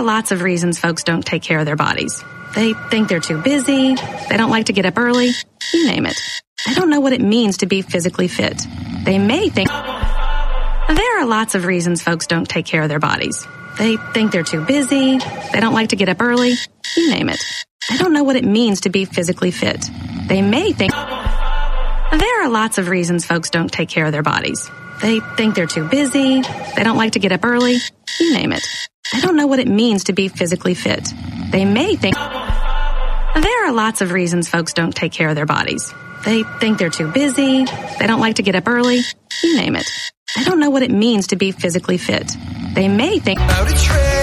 lots of reasons folks don't take care of their bodies. They think they're too busy, they don't like to get up early, you name it. They don't know what it means to be physically fit. They may think... There are lots of reasons folks don't take care of their bodies. They think they're too busy, they don't like to get up early, you name it. They don't know what it means to be physically fit. They may think... There are lots of reasons folks don't take care of their bodies. They think they're too busy, they don't like to get up early, you name it. They don't know what it means to be physically fit. They may think... There are lots of reasons folks don't take care of their bodies. They think they're too busy, they don't like to get up early, you name it. They don't know what it means to be physically fit. They may think...